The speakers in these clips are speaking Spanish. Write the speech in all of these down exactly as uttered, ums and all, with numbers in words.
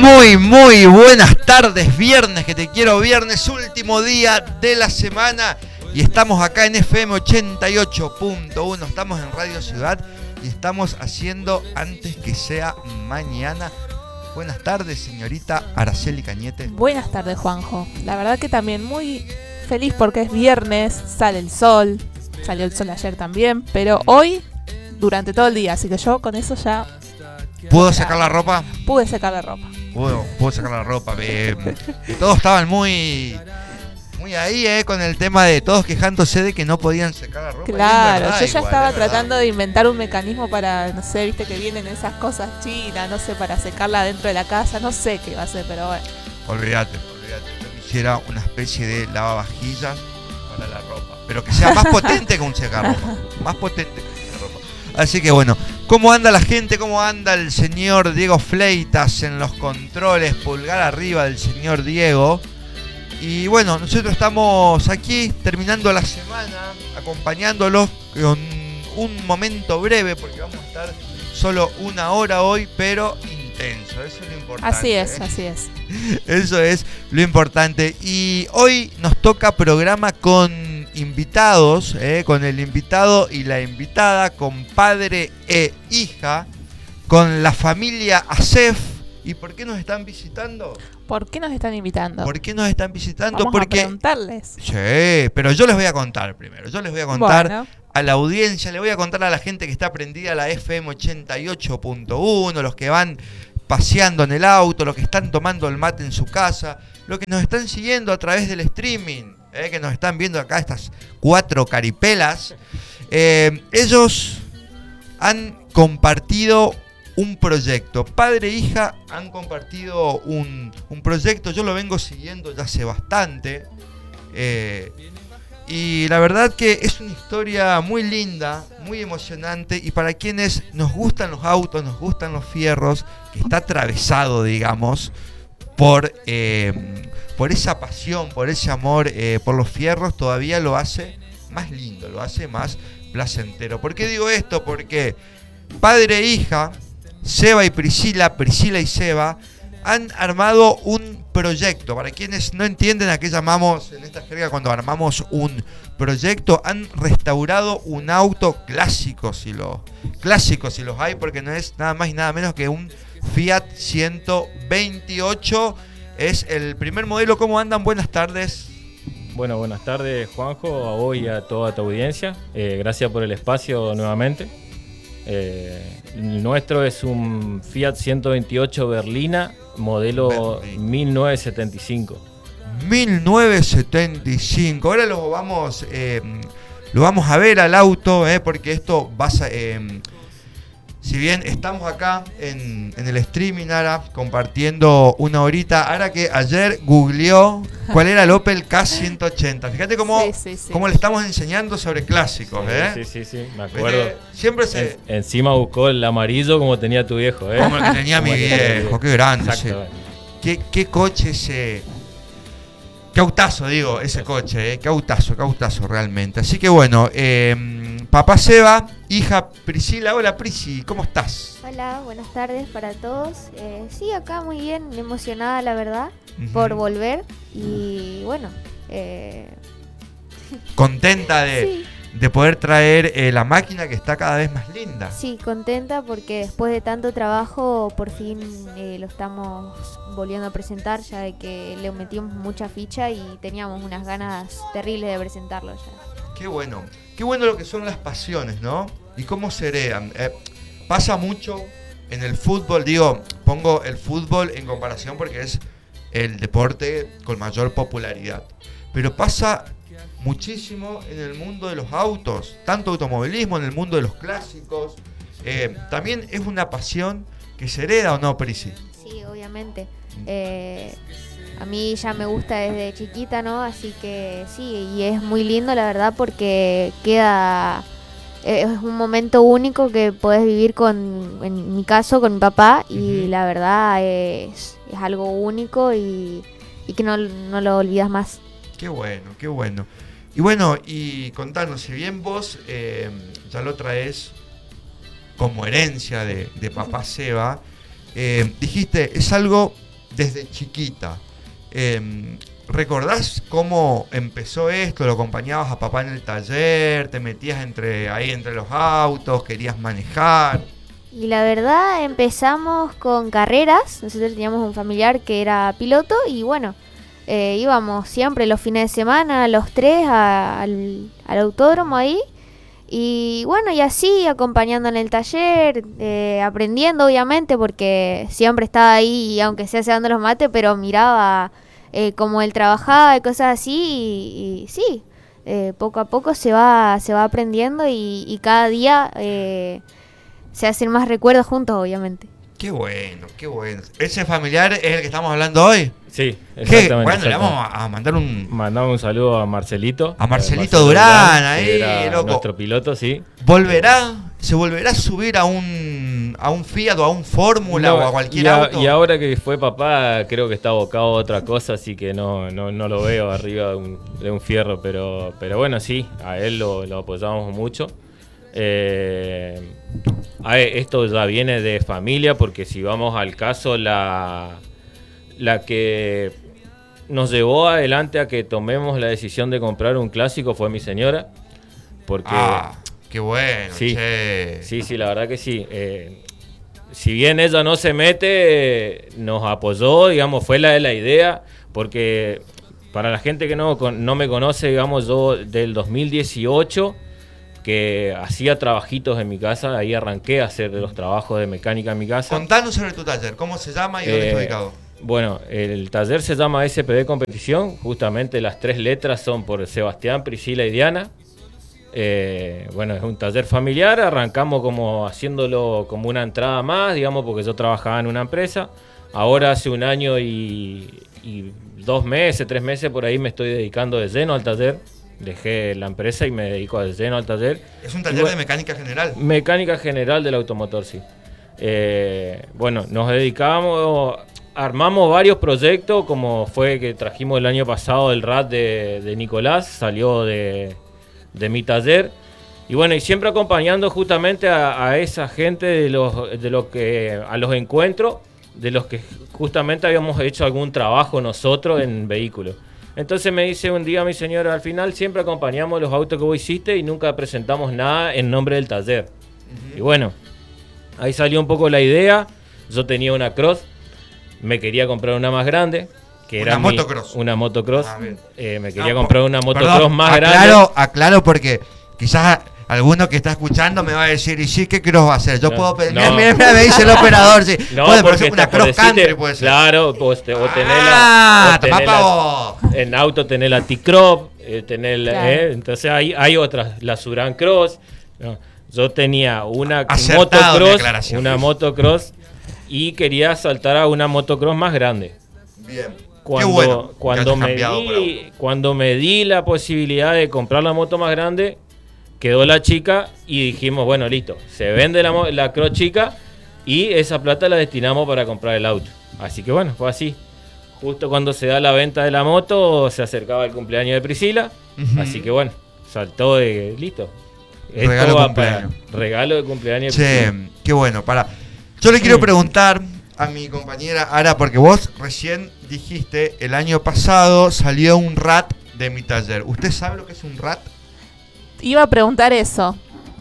Muy, muy buenas tardes, viernes, que te quiero viernes, último día de la semana. Y estamos acá en F M ochenta y ocho punto uno, estamos en Radio Ciudad y estamos haciendo Antes que sea mañana. Buenas tardes, señorita Araceli Cañete. Buenas tardes, Juanjo. La verdad que también muy feliz porque es viernes, sale el sol, salió el sol ayer también, pero hoy durante todo el día, así que yo con eso ya... ¿Puedo sacar la ropa? Pude sacar la ropa. Puedo, puedo sacar la ropa. Eh, todos estaban muy... Muy ahí, eh, con el tema de todos quejándose de que no podían sacar la ropa. Claro, verdad, yo ya igual, estaba tratando de inventar un mecanismo para, no sé, viste que vienen esas cosas chinas, no sé, para secarla dentro de la casa, no sé qué va a ser, pero bueno. Olvídate, olvídate. Yo quisiera una especie de lavavajillas para la ropa, pero que sea más potente que un secarropa. Más potente que un secarropa. Así que bueno, ¿cómo anda la gente? ¿Cómo anda el señor Diego Fleitas en los controles? Pulgar arriba del señor Diego. Y bueno, nosotros estamos aquí terminando la semana, acompañándolos con un momento breve, porque vamos a estar solo una hora hoy, pero intenso, eso es lo importante. Así es, ¿eh? así es. Eso es lo importante. Y hoy nos toca programa con invitados, ¿eh? Con el invitado y la invitada, con padre e hija, con la familia Acef. ¿Y por qué nos están visitando? ¿Por qué nos están invitando? ¿Por qué nos están visitando? Vamos Porque... a preguntarles. Sí, pero yo les voy a contar primero. Yo les voy a contar Bueno. a la audiencia, le voy a contar a la gente que está prendida a la F M ochenta y ocho punto uno, los que van paseando en el auto, los que están tomando el mate en su casa, los que nos están siguiendo a través del streaming, eh, que nos están viendo acá estas cuatro caripelas. Eh, ellos han compartido un proyecto. Padre e hija han compartido un, un proyecto. Yo lo vengo siguiendo ya hace bastante. Eh, y la verdad que es una historia muy linda, muy emocionante. Y para quienes nos gustan los autos, nos gustan los fierros, que está atravesado, digamos, por, eh, por esa pasión, por ese amor eh, por los fierros, todavía lo hace más lindo, lo hace más placentero. ¿Por qué digo esto? Porque padre e hija, Seba y Priscila, Priscila y Seba, han armado un proyecto. Para quienes no entienden a qué llamamos en esta jerga cuando armamos un proyecto, han restaurado un auto clásico, si lo, clásico si los hay, porque no es nada más y nada menos que un Fiat ciento veintiocho. Es el primer modelo. ¿Cómo andan? Buenas tardes. Bueno, buenas tardes, Juanjo, a vos y a toda tu audiencia. Eh, gracias por el espacio nuevamente. Eh, el nuestro es un Fiat ciento veintiocho Berlina, modelo Berlina. mil novecientos setenta y cinco. mil novecientos setenta y cinco. Ahora lo vamos, eh, lo vamos a ver al auto, eh, porque esto va a... Eh, si bien estamos acá en, en el streaming, Ara, compartiendo una horita, Ara que ayer googleó cuál era el Opel K ciento ochenta. Fíjate cómo, sí, sí, sí. cómo le estamos enseñando sobre clásicos, ¿eh? Sí, sí, sí, me acuerdo. ¿Viste? Siempre se... En, encima buscó el amarillo como tenía tu viejo, ¿eh? Como el que tenía mi viejo, qué grande. Exacto. Qué, qué coche ese... Qué autazo, digo, ese coche, ¿eh? Qué autazo, qué autazo realmente. Así que bueno, eh, papá Seba, hija Priscila. Hola Prisi, ¿cómo estás? Hola, buenas tardes para todos. Eh, sí, acá muy bien, emocionada la verdad, uh-huh. por volver. Y bueno... Eh... Contenta de, sí. de poder traer eh, la máquina que está cada vez más linda. Sí, contenta porque después de tanto trabajo por fin eh, lo estamos volviendo a presentar, ya de que le metimos mucha ficha y teníamos unas ganas terribles de presentarlo ya. Qué bueno, qué bueno lo que son las pasiones, ¿no? Y cómo se heredan. Eh, pasa mucho en el fútbol, digo, pongo el fútbol en comparación porque es el deporte con mayor popularidad. Pero pasa muchísimo en el mundo de los autos, tanto automovilismo, en el mundo de los clásicos. Eh, también es una pasión que se hereda, ¿o no, Prisi? Sí, obviamente. Eh, a mí ya me gusta desde chiquita, ¿no? Así que sí, y es muy lindo, la verdad, porque queda... Eh, es un momento único que podés vivir con, en mi caso, con mi papá, y uh-huh. la verdad es, es algo único y, y que no, no lo olvidas más. Qué bueno, qué bueno. Y bueno, y contanos, si bien vos eh, ya lo traes como herencia de, de papá Seba, eh, dijiste, es algo desde chiquita. Eh, ¿Recordás cómo empezó esto? ¿Lo acompañabas a papá en el taller? ¿Te metías entre ahí entre los autos? ¿Querías manejar? Y la verdad empezamos con carreras. Nosotros teníamos un familiar que era piloto y bueno, eh, íbamos siempre los fines de semana, los tres, a, al, al autódromo ahí. Y bueno, y así acompañando en el taller, eh, aprendiendo obviamente porque siempre estaba ahí, aunque sea dando los mates, pero miraba eh, cómo él trabajaba y cosas así. Y, y sí, eh, poco a poco se va, se va aprendiendo y, y cada día... Eh, se hacen más recuerdos juntos, obviamente. Qué bueno, qué bueno. ¿Ese familiar es el que estamos hablando hoy? Sí, ¿Qué? exactamente. Bueno, le exactamente. vamos a mandar un... Mandamos un saludo a Marcelito. A Marcelito eh, Marcelo Durán, ahí, que era loco. nuestro piloto, sí. ¿Volverá? ¿Se volverá a subir a un a un Fiat o a un Fórmula No, o a cualquier y, a- auto? y ahora que fue papá, creo que está abocado a otra cosa, así que no, no, no lo veo arriba de un, de un fierro. Pero, pero bueno, sí, a él lo, lo apoyamos mucho. Eh, a ver, esto ya viene de familia, porque si vamos al caso, la, la que nos llevó adelante a que tomemos la decisión de comprar un clásico fue mi señora. Porque Ah, qué bueno, Sí. che. sí, sí, la verdad que sí. Eh, si bien ella no se mete, eh, nos apoyó, digamos, fue la de la idea, porque para la gente que no, con- no me conoce, digamos, yo del dos mil dieciocho que hacía trabajitos en mi casa, ahí arranqué a hacer los trabajos de mecánica en mi casa. Contanos sobre tu taller, ¿cómo se llama y dónde Eh, está ubicado? Bueno, el taller se llama S P D Competición, justamente las tres letras son por Sebastián, Priscila y Diana. Eh, bueno, es un taller familiar, arrancamos como haciéndolo como una entrada más, digamos, porque yo trabajaba en una empresa. Ahora hace un año y, y dos meses, tres meses por ahí me estoy dedicando de lleno al taller. Dejé la empresa y me dedico de lleno al taller. Es un y taller bueno, de mecánica general. Mecánica general del automotor, sí. Eh, bueno, nos dedicamos, armamos varios proyectos, como fue que trajimos el año pasado el R A T de, de Nicolás, salió de, de mi taller. Y bueno, y siempre acompañando justamente a, a esa gente de los, de lo que, a los encuentros, de los que justamente habíamos hecho algún trabajo nosotros en vehículos. Entonces me dice un día mi señora, al final siempre acompañamos los autos que vos hiciste y nunca presentamos nada en nombre del taller. Y bueno, ahí salió un poco la idea. Yo tenía una Cross, me quería comprar una más grande, que Una era mi- motocross. una motocross. Ah, bien. Eh, me quería No, comprar una perdón, motocross más aclaro, grande. Aclaro porque quizás alguno que está escuchando me va a decir, ¿y sí qué cross va a ser? Yo No, puedo pedir, no. mira, mira, mira, me dice el operador, sí. No, puede porque ser una está por cross decirte- country, puede ser. Claro, pues te, o tenés Ah, la, o tenés tomá pa' la- vos. en auto tenés la T-Crop, eh, tenés la- Claro. eh, entonces hay, hay otras, la Suran Cross. No, yo tenía una Acertado mi motocross, aclaración. una motocross y quería saltar a una motocross más grande. Bien. Cuando, qué bueno. que cuando, hayas me cambiado por di, cuando me di la posibilidad de comprar la moto más grande, quedó la chica y dijimos, bueno, listo, se vende la, mo- la Cross chica y esa plata la destinamos para comprar el auto. Así que bueno, fue así. Justo cuando se da la venta de la moto, se acercaba el cumpleaños de Priscila. Ujú. Así que bueno, saltó de listo. Esto Regalo de va cumpleaños. para regalo de cumpleaños. de Che, Priscila. qué bueno. Para. Yo le quiero Mm. preguntar a mi compañera Ara, porque vos recién dijiste, el año pasado salió un R A T de mi taller. ¿Usted sabe lo que es un R A T? Iba a preguntar eso.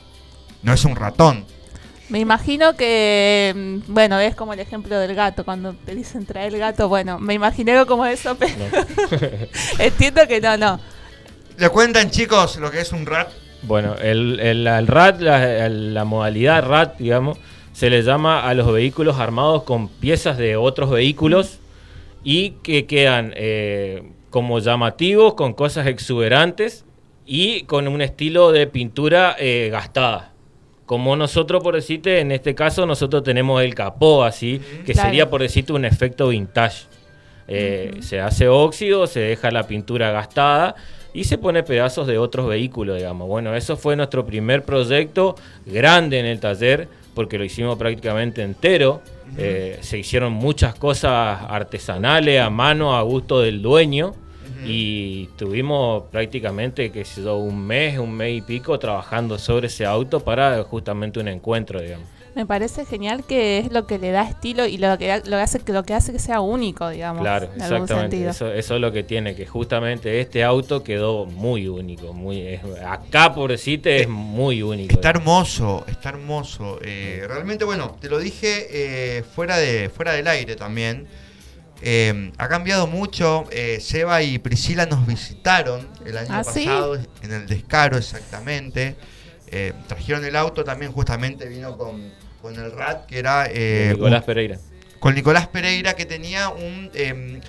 No es un ratón. Me imagino que, mm, bueno, es como el ejemplo del gato, cuando te dicen traer el gato, bueno, me imaginé algo como eso, pero entiendo que no, no. ¿Le cuentan, chicos, lo que es un R A T? Bueno, el, el, el R A T, la, la modalidad R A T, digamos, se le llama a los vehículos armados con piezas de otros vehículos y que quedan eh, como llamativos, con cosas exuberantes y con un estilo de pintura eh, gastada. Como nosotros, por decirte, en este caso nosotros tenemos el capó así, que Claro. sería, por decirte, un efecto vintage. Eh, Ujú. Se hace óxido, se deja la pintura gastada y se pone pedazos de otros vehículos, digamos. Bueno, eso fue nuestro primer proyecto grande en el taller, porque lo hicimos prácticamente entero. Eh, se hicieron muchas cosas artesanales, a mano, a gusto del dueño. Y tuvimos prácticamente, qué sé yo, un mes, un mes y pico trabajando sobre ese auto para justamente un encuentro, digamos. Me parece genial que es lo que le da estilo y lo que, lo que hace que lo que hace que sea único, digamos. Claro, en algún exactamente. sentido. Eso, eso es lo que tiene, que justamente este auto quedó muy único. Muy, es, acá, por decirte, es muy único. Está hermoso, está hermoso. Eh, realmente, bueno, te lo dije eh, fuera, de, fuera del aire también. Eh, ha cambiado mucho. eh, Seba y Priscila nos visitaron el año ¿Ah, sí? pasado en el Descaro, exactamente. Eh, trajeron el auto también, justamente vino con, con el R A T, que era eh, Nicolás un- Pereira. con Nicolás Pereira, que tenía un eh,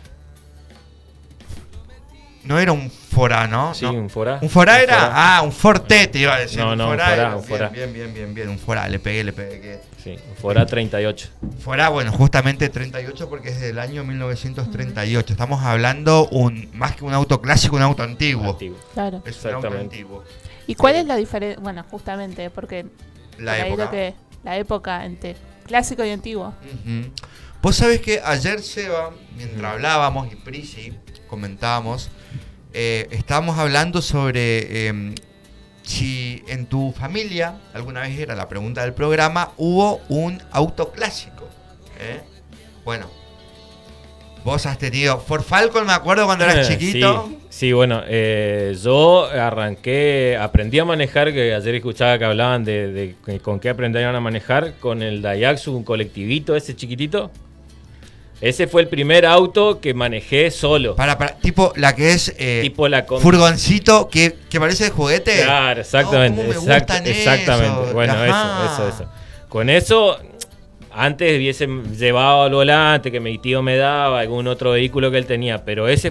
no era un Forá, ¿no? Sí, No. un Forá. ¿Un Forá Un era? Forá. Ah, un Forte, te iba a decir. No, no, un Forá Forá, era- un Forá. Bien, bien, bien, bien, bien, un Forá, le pegué, le pegué. Que... Sí, un Forá treinta y ocho. Forá, bueno, justamente treinta y ocho porque es del año mil novecientos treinta y ocho. Estamos hablando un más que un auto clásico, un auto antiguo. Antiguo. Claro. Es un auto Exactamente. antiguo. ¿Y cuál Sí. es la diferencia? Bueno, justamente, porque La por ahí época. lo que, la época entre clásico y antiguo. Ujú. Vos sabés que ayer, Seba, mientras Ujú. hablábamos y Prisi comentábamos, eh, estábamos hablando sobre eh, si en tu familia, alguna vez era la pregunta del programa, hubo un auto clásico. ¿eh? Bueno, vos has tenido Ford Falcon, me acuerdo cuando eras chiquito. Sí, sí, bueno, eh, yo arranqué, aprendí a manejar, que ayer escuchaba que hablaban de, de que con qué aprendieron a manejar, con el Daihatsu, un colectivito ese chiquitito. Ese fue el primer auto que manejé solo. Para, para, tipo la que es eh, Tipo la com- furgoncito que, que parece de juguete. Claro, exactamente. No, ¿cómo me exact- gustan exactamente. esos? Bueno, Ajá. eso, eso, eso. Con eso, antes hubiese llevado al volante que mi tío me daba, algún otro vehículo que él tenía, pero ese